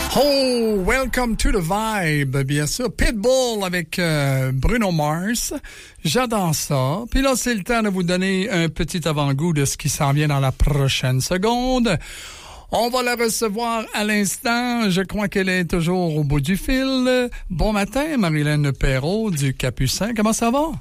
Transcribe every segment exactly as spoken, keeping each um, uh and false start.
Oh, welcome to the vibe, bien sûr. Pitbull avec euh, Bruno Mars. J'adore ça. Puis là, c'est le temps de vous donner un petit avant-goût de ce qui s'en vient dans la prochaine seconde. On va la recevoir à l'instant. Je crois qu'elle est toujours au bout du fil. Bon matin, Marilyn Perrault du Capucin. Comment ça va?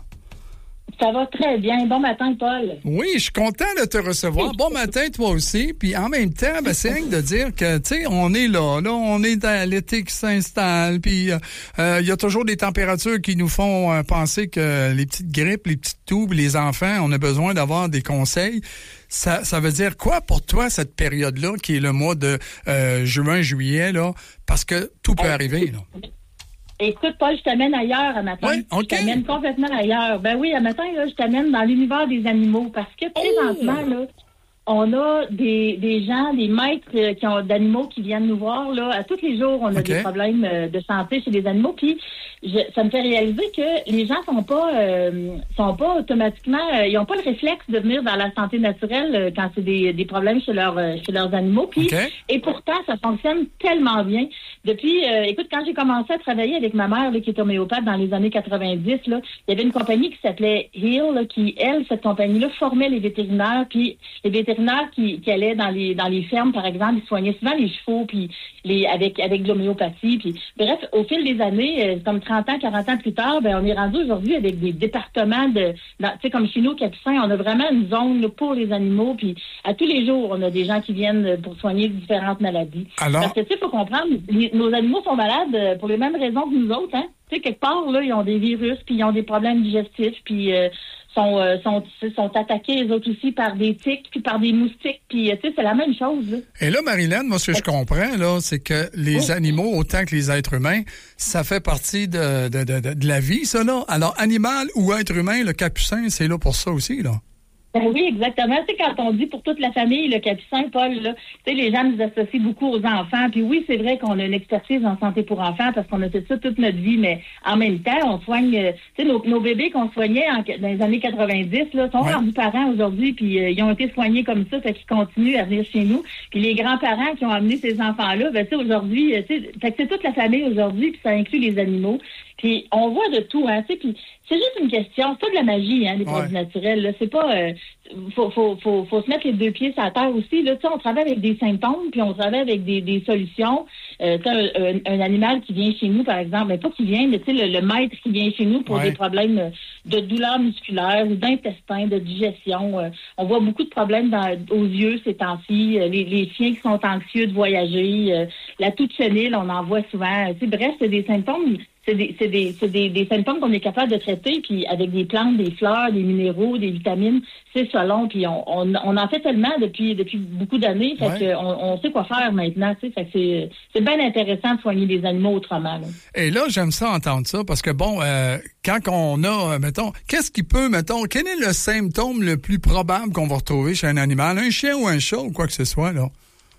Ça va très bien. Bon matin, Paul. Oui, je suis content de te recevoir. Bon matin, toi aussi. Puis en même temps, ben, c'est rien que de dire que, tu sais, on est là. Là, on est dans l'été qui s'installe. Puis il euh, y a toujours des températures qui nous font euh, penser que les petites grippes, les petites toux, les enfants, on a besoin d'avoir des conseils. Ça, ça veut dire quoi pour toi, cette période-là, qui est le mois de euh, juin, juillet, là? Parce que tout peut arriver, là. Écoute, Paul, je t'amène ailleurs à matin. Oui, OK. Je t'amène complètement ailleurs. Ben oui, à matin, là, je t'amène dans l'univers des animaux. Parce que présentement, oh. là, on a des, des gens, des maîtres euh, qui ont d'animaux qui viennent nous voir. Là, à tous les jours, on a okay. des problèmes euh, de santé chez les animaux. Puis je, ça me fait réaliser que les gens sont pas euh, sont pas automatiquement, euh, ils ont pas le réflexe de venir vers la santé naturelle euh, quand c'est des, des problèmes chez leurs euh, chez leurs animaux. Puis okay. et pourtant, ça fonctionne tellement bien. Depuis, euh, écoute, quand j'ai commencé à travailler avec ma mère, là, qui est homéopathe dans les années quatre-vingt-dix, là, il y avait une compagnie qui s'appelait Heal, là, qui, elle, cette compagnie-là, formait les vétérinaires, puis les vétérinaires qui, qui allaient dans les dans les fermes, par exemple, ils soignaient souvent les chevaux, puis les avec avec de l'homéopathie, puis bref, au fil des années, euh, comme trente ans, quarante ans plus tard, ben on est rendu aujourd'hui avec des départements de, tu sais, comme chez nous, Capucin, on a vraiment une zone là, pour les animaux, puis à tous les jours, on a des gens qui viennent pour soigner différentes maladies. Alors... Parce que, tu sais, il faut comprendre, les, nos animaux sont malades pour les mêmes raisons que nous autres, hein. Tu sais, quelque part, là, ils ont des virus, puis ils ont des problèmes digestifs, puis euh, sont, euh, sont, sont attaqués, les autres aussi, par des tiques, puis par des moustiques, puis, tu sais, c'est la même chose, là. Et là, Marilyn, moi, ce que je comprends, là, c'est que les oui. animaux, autant que les êtres humains, ça fait partie de, de, de, de la vie, ça, là. Alors, animal ou être humain, le Capucin, c'est là pour ça aussi, là. Ben oui, exactement. Tu sais, quand on dit pour toute la famille, le Capucin, Paul, là, tu sais, les gens nous associent beaucoup aux enfants. Puis oui, c'est vrai qu'on a une expertise en santé pour enfants parce qu'on a fait ça toute notre vie, mais en même temps, on soigne, euh, tu sais, nos, nos bébés qu'on soignait en, dans les années quatre-vingt-dix, là, sont ouais. rendus parents aujourd'hui, puis euh, ils ont été soignés comme ça, fait qu'ils continuent à venir chez nous. Puis les grands-parents qui ont amené ces enfants-là, ben tu sais, aujourd'hui, euh, tu sais, fait que c'est toute la famille aujourd'hui, puis ça inclut les animaux. Puis on voit de tout, hein, tu sais, puis c'est juste une question, c'est pas de la magie, hein, les ouais. produits naturels, là, c'est pas, euh, faut, faut, faut, faut se mettre les deux pieds sur la terre aussi, là, tu sais, on travaille avec des symptômes, puis on travaille avec des, des solutions, euh, tu sais, un, un, un animal qui vient chez nous, par exemple, mais pas qui vient, mais tu sais, le, le maître qui vient chez nous pour ouais. des problèmes de douleurs musculaires ou d'intestin, de digestion, euh, on voit beaucoup de problèmes dans, aux yeux ces temps-ci, euh, les, les chiens qui sont anxieux de voyager, euh, la toux de chenille, on en voit souvent, tu sais, bref, c'est des symptômes. C'est des, c'est des, c'est des, des symptômes qu'on est capable de traiter, puis avec des plantes, des fleurs, des minéraux, des vitamines, c'est selon, puis on, on, on en fait tellement depuis, depuis beaucoup d'années, fait ouais. qu'on on sait quoi faire maintenant, tu sais, fait que c'est, c'est bien intéressant de soigner les animaux autrement. Là. Et là, j'aime ça entendre ça, parce que bon, euh, quand on a, mettons, qu'est-ce qui peut, mettons, quel est le symptôme le plus probable qu'on va retrouver chez un animal, un chien ou un chat ou quoi que ce soit, là?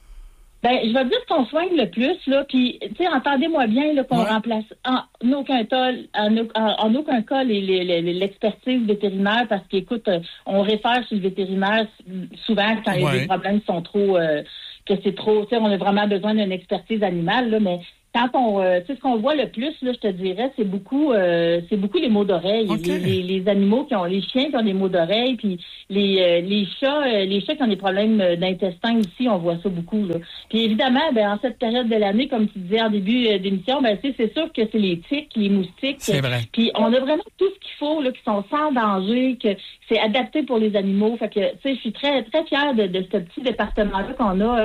Ben, je vais dire qu'on soigne le plus, là, puis, tu sais, entendez-moi bien, là, qu'on ouais. remplace en aucun cas, en, en, en aucun cas, les, les, les, l'expertise vétérinaire, parce qu'écoute, on réfère chez le vétérinaire souvent quand ouais. les problèmes sont trop, euh, que c'est trop, tu sais, on a vraiment besoin d'une expertise animale, là, mais quand on, euh, tu sais, ce qu'on voit le plus, là, je te dirais, c'est beaucoup, euh, c'est beaucoup les maux d'oreilles. Okay. Les, les, les animaux qui ont, les chiens qui ont des maux d'oreilles, puis les, euh, les chats, euh, les chats qui ont des problèmes d'intestin aussi, on voit ça beaucoup, là. Puis évidemment, ben, en cette période de l'année, comme tu disais en début euh, d'émission, ben, c'est, c'est sûr que c'est les tiques, les moustiques. C'est vrai. Puis on a vraiment tout ce qu'il faut, là, qui sont sans danger, que c'est adapté pour les animaux. Fait que, tu sais, je suis très, très fière de, de ce petit département-là qu'on a.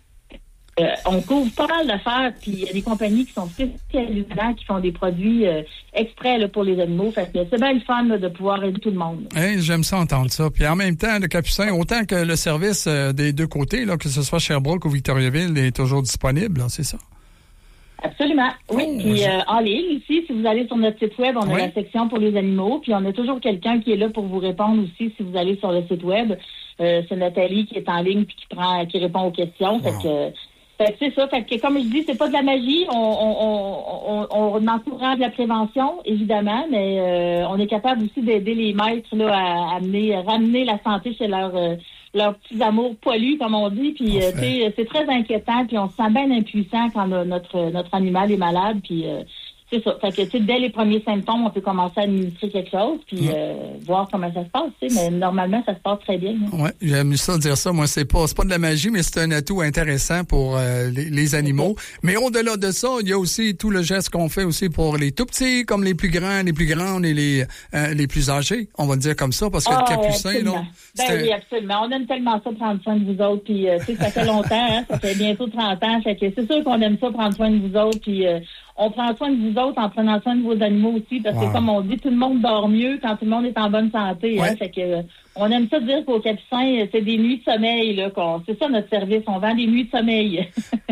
Euh, on couvre pas mal d'affaires, puis il y a des compagnies qui sont spécialisées là, qui font des produits euh, exprès là, pour les animaux. Fait que c'est bien le fun là, de pouvoir aider tout le monde. Hey, j'aime ça entendre ça. Puis en même temps, le Capucin, autant que le service euh, des deux côtés, là, que ce soit Sherbrooke ou Victoriaville, est toujours disponible, là, c'est ça? Absolument, oui. Oh, puis euh, en ligne ici, si vous allez sur notre site web, on a oui. la section pour les animaux, puis on a toujours quelqu'un qui est là pour vous répondre aussi si vous allez sur le site web. Euh, c'est Nathalie qui est en ligne puis qui prend, qui répond aux questions. Wow. Fait que Fait que c'est ça. Fait que, comme je dis, c'est pas de la magie. On, on, on, on encourage la prévention, évidemment, mais euh, on est capable aussi d'aider les maîtres là, à amener, à ramener la santé chez leurs euh, leurs petits amours poilus, comme on dit. Puis, euh, c'est très inquiétant. Puis, on se sent bien impuissant quand euh, notre notre animal est malade. Puis, euh, c'est ça. Fait que, tu sais, dès les premiers symptômes, on peut commencer à administrer quelque chose, puis mmh. euh, voir comment ça se passe, tu sais. Mais normalement, ça se passe très bien. Hein. Ouais, j'aime ça dire ça. Moi, c'est pas, c'est pas de la magie, mais c'est un atout intéressant pour euh, les, les animaux. Okay. Mais au-delà de ça, il y a aussi tout le geste qu'on fait aussi pour les tout petits, comme les plus grands, les plus grandes et les euh, les plus âgés. On va le dire comme ça, parce que ah, le capucin, absolument. là. Ben oui, absolument. On aime tellement ça prendre soin de vous autres, puis euh, tu sais, ça fait longtemps, hein, ça fait bientôt trente ans, fait que c'est sûr qu'on aime ça prendre soin de vous autres, puis euh, on prend soin de vous autres en prenant soin de vos animaux aussi, parce wow. que comme on dit, tout le monde dort mieux quand tout le monde est en bonne santé. Ouais. Hein, fait que euh, on aime ça dire qu'au Capucin, c'est des nuits de sommeil. Là, qu'on, c'est ça notre service, on vend des nuits de sommeil.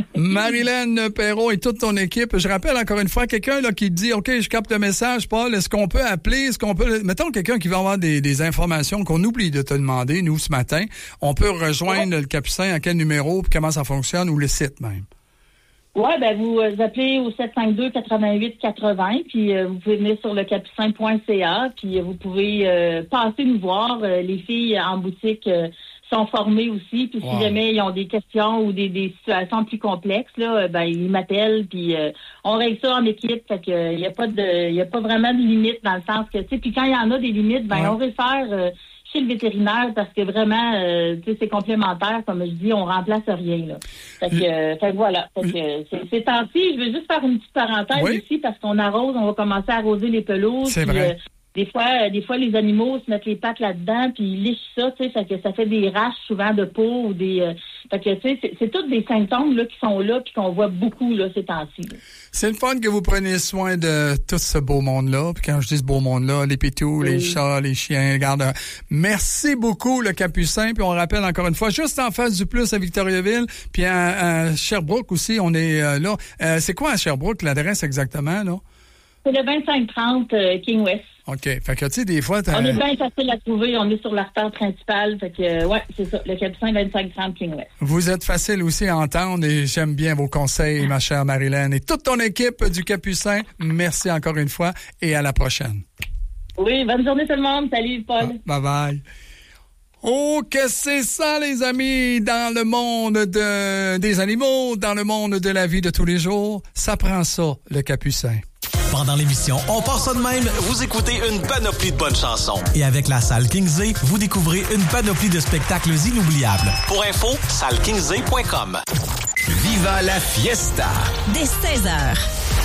Marilène Perron et toute ton équipe, je rappelle encore une fois, quelqu'un là qui dit, OK, je capte le message, Paul, est-ce qu'on peut appeler, est-ce qu'on peut... Mettons quelqu'un qui va avoir des, des informations qu'on oublie de te demander, nous, ce matin, on peut rejoindre ouais. le Capucin à quel numéro, puis comment ça fonctionne, ou le site même? Oui, ben vous euh, appelez au sept cinq deux, huit quatre zéro, puis euh, vous pouvez venir sur le capucin point c a, puis euh, vous pouvez euh, passer nous voir. Euh, les filles en boutique euh, sont formées aussi, puis wow. si jamais ils ont des questions ou des, des situations plus complexes, là, ben ils m'appellent, puis euh, on règle ça en équipe, fait que il y a pas de, il y a pas vraiment de limite dans le sens que, tu sais, puis quand il y en a des limites, ben ouais. on réfère euh, chez le vétérinaire parce que vraiment, euh, tu sais, c'est complémentaire, comme je dis, on remplace rien, là. Fait que, euh, fait que voilà. Fait que, c'est, c'est tant-pis. Je veux juste faire une petite parenthèse oui. ici parce qu'on arrose, on va commencer à arroser les pelouses. C'est vrai. Euh, des fois, des fois, les animaux se mettent les pattes là-dedans puis ils lichent ça, tu sais, fait que ça fait des raches souvent de peau ou des... Euh, fait que, tu sais, c'est, c'est tous des symptômes, là, qui sont là puis qu'on voit beaucoup, là, ces temps-ci, là. C'est le fun que vous preniez soin de tout ce beau monde-là. Puis quand je dis ce beau monde-là, les pitous, oui. les chats, les chiens, regarde. Merci beaucoup, le Capucin. Puis on rappelle encore une fois, juste en face du Plus à Victoriaville, puis à, à Sherbrooke aussi, on est euh, là. Euh, c'est quoi à Sherbrooke, l'adresse exactement, là? C'est le vingt-cinq trente euh, King West. OK. Fait que, tu sais, des fois... T'as... On est bien facile à trouver. On est sur l'artère principale. Fait que, euh, ouais, c'est ça. Le Capucin vingt-cinq trente King West. Vous êtes facile aussi à entendre et j'aime bien vos conseils, ma chère Marilène. Et toute ton équipe du Capucin, merci encore une fois et à la prochaine. Oui, bonne journée tout le monde. Salut, Paul. Bye bye. Oh, que c'est ça, les amis, dans le monde de, des animaux, dans le monde de la vie de tous les jours. Ça prend ça, le Capucin. Pendant l'émission On part ça de même, vous écoutez une panoplie de bonnes chansons. Et avec la salle Kingsley, vous découvrez une panoplie de spectacles inoubliables. Pour info, salle kingsley point com. Viva la fiesta! Dès seize heures.